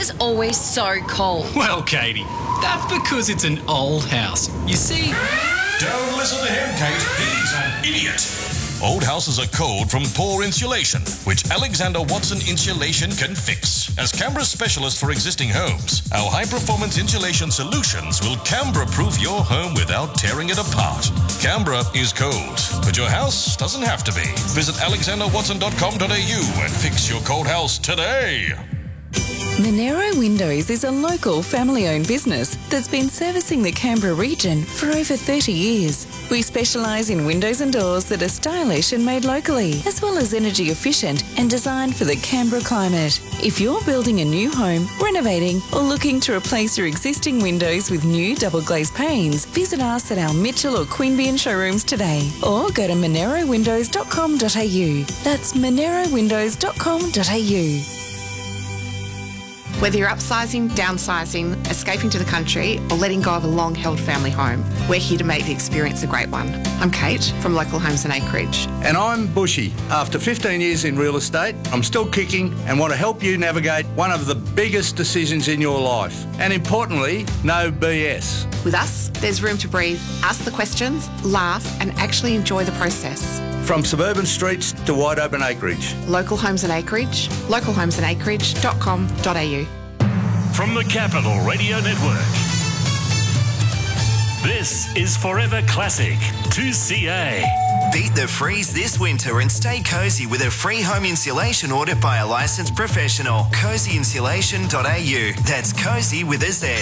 is always so cold? Well, Katie, that's because it's an old house. You see... Don't listen to him, Kate. He's an idiot. Old houses are cold from poor insulation, which Alexander Watson Insulation can fix. As Canberra's specialist for existing homes, our high-performance insulation solutions will Canberra-proof your home without tearing it apart. Canberra is cold, but your house doesn't have to be. Visit alexanderwatson.com.au and fix your cold house today. Monero Windows is a local family-owned business that's been servicing the Canberra region for over 30 years. We specialise in windows and doors that are stylish and made locally, as well as energy efficient and designed for the Canberra climate. If you're building a new home, renovating or looking to replace your existing windows with new double glazed panes, visit us at our Mitchell or Queanbeyan showrooms today or go to monerowindows.com.au. That's monerowindows.com.au. Whether you're upsizing, downsizing, escaping to the country or letting go of a long-held family home, we're here to make the experience a great one. I'm Kate from Local Homes and Acreage. And I'm Bushy. After 15 years in real estate, I'm still kicking and want to help you navigate one of the biggest decisions in your life. And importantly, no BS. With us, there's room to breathe, ask the questions, laugh and actually enjoy the process. From suburban streets to wide open acreage. Local Homes and Acreage, localhomesandacreage.com.au. From the Capital Radio Network, this is Forever Classic 2CA. Beat the freeze this winter and stay cosy with a free home insulation audit by a licensed professional. Cozyinsulation.au. That's cozy with a Z.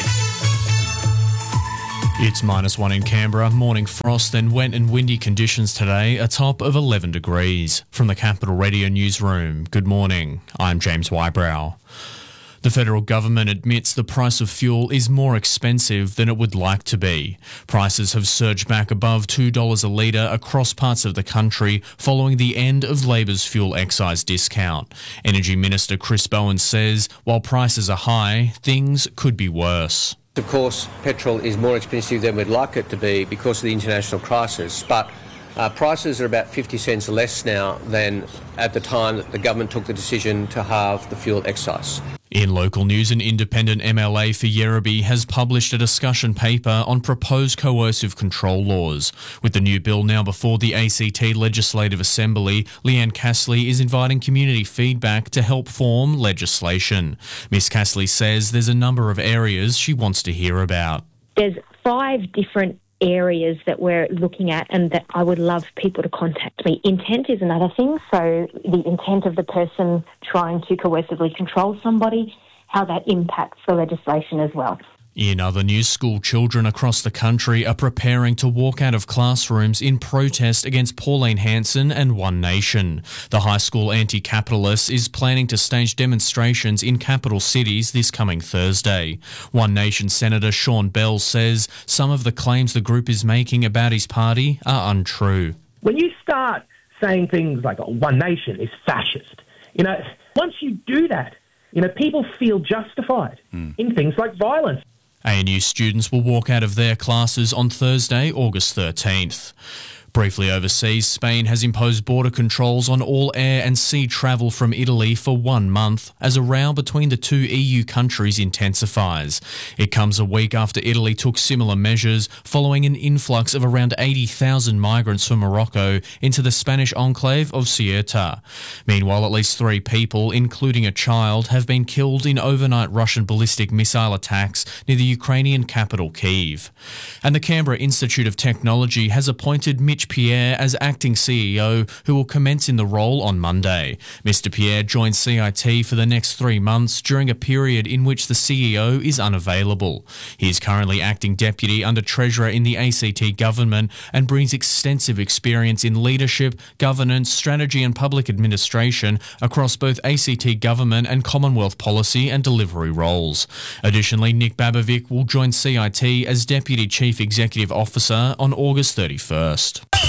It's -1 in Canberra, morning frost and wet and windy conditions today, a top of 11 degrees. From the Capital Radio Newsroom, good morning, I'm James Wybrow. The federal government admits the price of fuel is more expensive than it would like to be. Prices have surged back above $2 a litre across parts of the country following the end of Labor's fuel excise discount. Energy Minister Chris Bowen says while prices are high, things could be worse. Of course, petrol is more expensive than we'd like it to be because of the international crisis, but prices are about 50 cents less now than at the time that the government took the decision to halve the fuel excise. In local news, an independent MLA for Yerrabee has published a discussion paper on proposed coercive control laws. With the new bill now before the ACT Legislative Assembly, Leanne Castley is inviting community feedback to help form legislation. Ms Castley says there's a number of areas she wants to hear about. There's 5 different areas that we're looking at and that I would love people to contact me. Intent is another thing, so the intent of the person trying to coercively control somebody, how that impacts the legislation as well. In other news, school children across the country are preparing to walk out of classrooms in protest against Pauline Hanson and One Nation. The high school anti-capitalist is planning to stage demonstrations in capital cities this coming Thursday. One Nation Senator Sean Bell says some of the claims the group is making about his party are untrue. When you start saying things like One Nation is fascist, once you do that, people feel justified in things like violence. ANU students will walk out of their classes on Thursday, August 13th. Briefly overseas, Spain has imposed border controls on all air and sea travel from Italy for 1 month as a row between the two EU countries intensifies. It comes a week after Italy took similar measures following an influx of around 80,000 migrants from Morocco into the Spanish enclave of Ceuta. Meanwhile, at least 3 people, including a child, have been killed in overnight Russian ballistic missile attacks near the Ukrainian capital Kyiv. And the Canberra Institute of Technology has appointed Mitch Pierre as acting CEO, who will commence in the role on Monday. Mr Pierre joins CIT for the next 3 months during a period in which the CEO is unavailable. He is currently acting deputy under Treasurer in the ACT government and brings extensive experience in leadership, governance, strategy and public administration across both ACT government and Commonwealth policy and delivery roles. Additionally, Nick Babovic will join CIT as Deputy Chief Executive Officer on August 31st.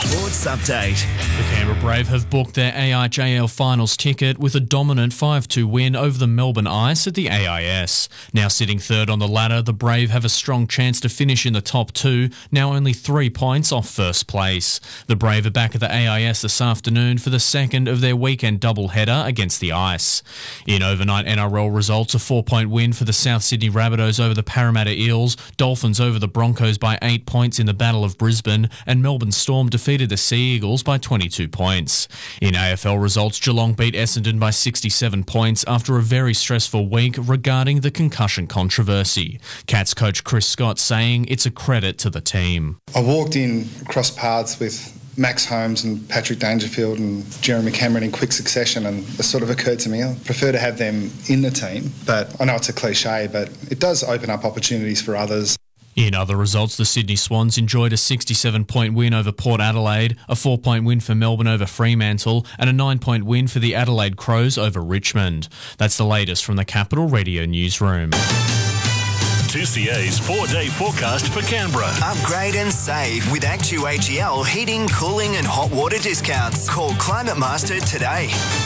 Sports Update. The Canberra Brave have booked their AIJL finals ticket with a dominant 5-2 win over the Melbourne Ice at the AIS. Now sitting third on the ladder, the Brave have a strong chance to finish in the top two, now only 3 points off first place. The Brave are back at the AIS this afternoon for the second of their weekend doubleheader against the Ice. In overnight NRL results, a 4-point win for the South Sydney Rabbitohs over the Parramatta Eels, Dolphins over the Broncos by 8 points in the Battle of Brisbane, and Melbourne Storm defeated the Sea Eagles by 22 points. In AFL results, Geelong beat Essendon by 67 points after a very stressful week regarding the concussion controversy. Cats coach Chris Scott saying it's a credit to the team. I walked in, crossed paths with Max Holmes and Patrick Dangerfield and Jeremy Cameron in quick succession, and it sort of occurred to me, I prefer to have them in the team, but I know it's a cliche, but it does open up opportunities for others. In other results, the Sydney Swans enjoyed a 67-point win over Port Adelaide, a 4-point win for Melbourne over Fremantle, and a 9-point win for the Adelaide Crows over Richmond. That's the latest from the Capital Radio Newsroom. 2CA's 4-day forecast for Canberra. Upgrade and save with ActuAGL heating, cooling and hot water discounts. Call Climate Master today.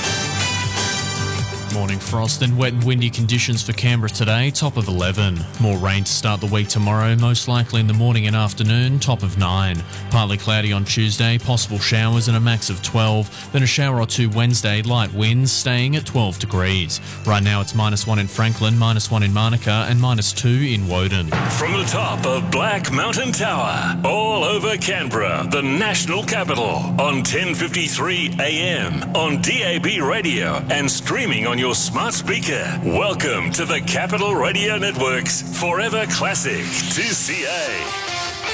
Morning frost and wet and windy conditions for Canberra today, top of 11. More rain to start the week tomorrow, most likely in the morning and afternoon, top of 9. Partly cloudy on Tuesday, possible showers and a max of 12. Then a shower or two Wednesday, light winds staying at 12 degrees. Right now it's -1 in Franklin, -1 in Monica and -2 in Woden. From the top of Black Mountain Tower, all over Canberra, the national capital, on 1053 AM, on DAB radio and streaming on your smart speaker. Welcome to the Capital Radio Network's Forever Classic 2CA.